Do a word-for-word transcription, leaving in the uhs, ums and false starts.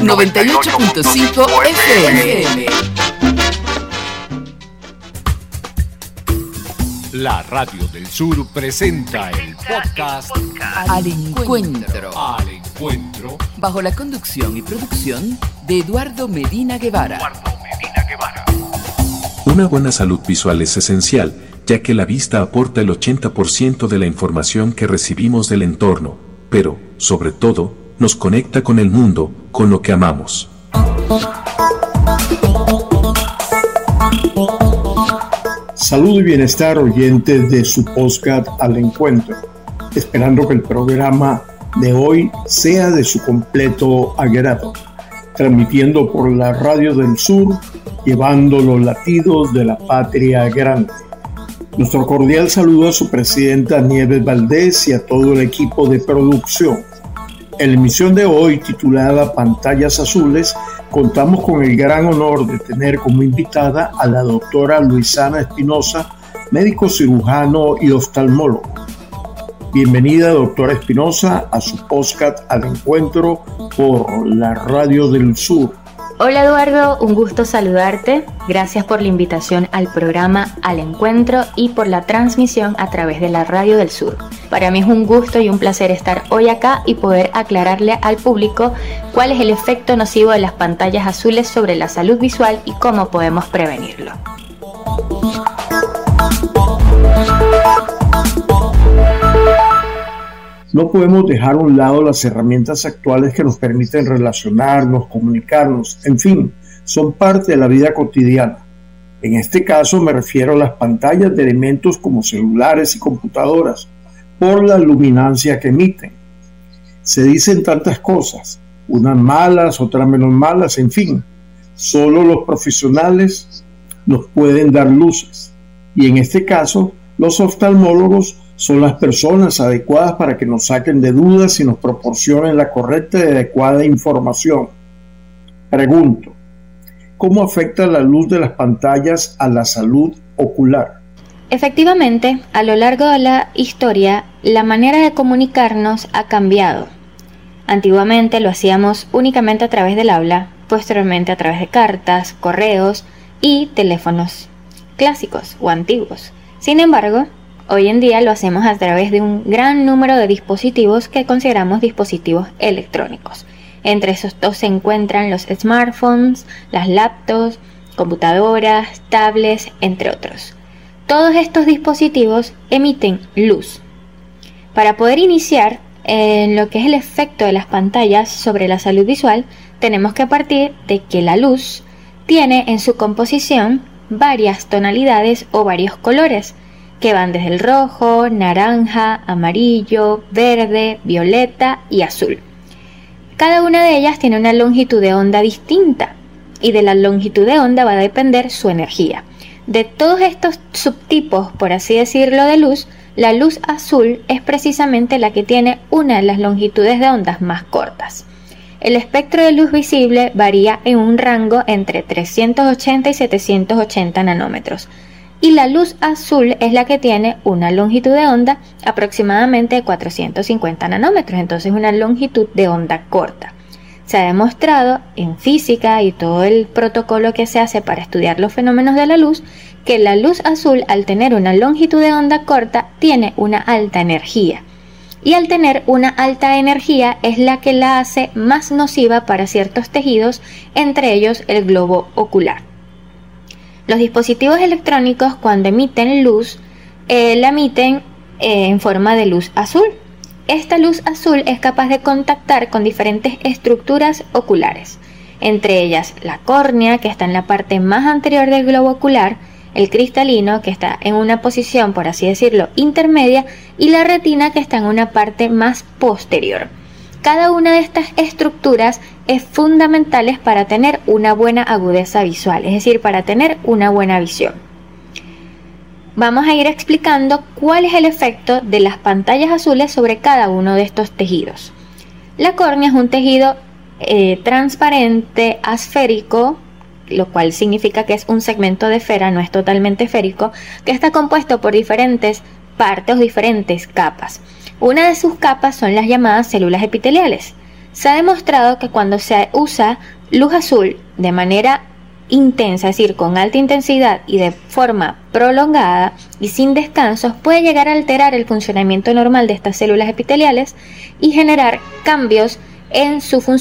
noventa y ocho punto cinco F M. La Radio del Sur presenta el podcast Al Encuentro. Al Encuentro. Bajo la conducción y producción de Eduardo Medina Guevara. Eduardo Medina Guevara. Una buena salud visual es esencial, ya que la vista aporta el ochenta por ciento de la información que recibimos del entorno, pero, sobre todo, nos conecta con el mundo, con lo que amamos. Salud y bienestar, oyentes de su podcast Al Encuentro, esperando que el programa de hoy sea de su completo agrado, transmitiendo por la Radio del Sur, llevando los latidos de la patria grande. Nuestro cordial saludo a su presidenta Nieves Valdés y a todo el equipo de producción. En la emisión de hoy, titulada Pantallas Azules, contamos con el gran honor de tener como invitada a la doctora Luisana Espinosa, médico cirujano y oftalmólogo. Bienvenida, doctora Espinosa, a su podcast Al Encuentro por la Radio del Sur. Hola Eduardo, un gusto saludarte. Gracias por la invitación al programa Al Encuentro y por la transmisión a través de la Radio del Sur. Para mí es un gusto y un placer estar hoy acá y poder aclararle al público cuál es el efecto nocivo de las pantallas azules sobre la salud visual y cómo podemos prevenirlo. No podemos dejar a un lado las herramientas actuales que nos permiten relacionarnos, comunicarnos, en fin, son parte de la vida cotidiana. En este caso me refiero a las pantallas de elementos como celulares y computadoras, por la luminancia que emiten. Se dicen tantas cosas, unas malas, otras menos malas, en fin, solo los profesionales nos pueden dar luces. Y en este caso, los oftalmólogos son las personas adecuadas para que nos saquen de dudas y nos proporcionen la correcta y adecuada información. Pregunto, ¿cómo afecta la luz de las pantallas a la salud ocular? Efectivamente, a lo largo de la historia, la manera de comunicarnos ha cambiado. Antiguamente lo hacíamos únicamente a través del habla, posteriormente a través de cartas, correos y teléfonos clásicos o antiguos. Sin embargo, hoy en día lo hacemos a través de un gran número de dispositivos que consideramos dispositivos electrónicos. Entre esos dos se encuentran los smartphones, las laptops, computadoras, tablets, entre otros. Todos estos dispositivos emiten luz. Para poder iniciar en lo que es el efecto de las pantallas sobre la salud visual, tenemos que partir de que la luz tiene en su composición varias tonalidades o varios colores, que van desde el rojo, naranja, amarillo, verde, violeta y azul. Cada una de ellas tiene una longitud de onda distinta y de la longitud de onda va a depender su energía. De todos estos subtipos, por así decirlo, de luz, la luz azul es precisamente la que tiene una de las longitudes de ondas más cortas. El espectro de luz visible varía en un rango entre trescientos ochenta y setecientos ochenta nanómetros. Y la luz azul es la que tiene una longitud de onda aproximadamente de cuatrocientos cincuenta nanómetros, entonces una longitud de onda corta. Se ha demostrado en física y todo el protocolo que se hace para estudiar los fenómenos de la luz, que la luz azul, al tener una longitud de onda corta, tiene una alta energía. Y al tener una alta energía es la que la hace más nociva para ciertos tejidos, entre ellos el globo ocular. Los dispositivos electrónicos, cuando emiten luz, eh, la emiten eh, en forma de luz azul. Esta luz azul es capaz de contactar con diferentes estructuras oculares, entre ellas la córnea, que está en la parte más anterior del globo ocular, el cristalino, que está en una posición, por así decirlo, intermedia, y la retina, que está en una parte más posterior. Cada una de estas estructuras es fundamental para tener una buena agudeza visual, es decir, para tener una buena visión. Vamos a ir explicando cuál es el efecto de las pantallas azules sobre cada uno de estos tejidos. La córnea es un tejido eh, transparente, asférico, lo cual significa que es un segmento de esfera, no es totalmente esférico, que está compuesto por diferentes partes o diferentes capas. Una de sus capas son las llamadas células epiteliales. Se ha demostrado que cuando se usa luz azul de manera intensa, es decir, con alta intensidad y de forma prolongada y sin descansos, puede llegar a alterar el funcionamiento normal de estas células epiteliales y generar cambios en su funcionamiento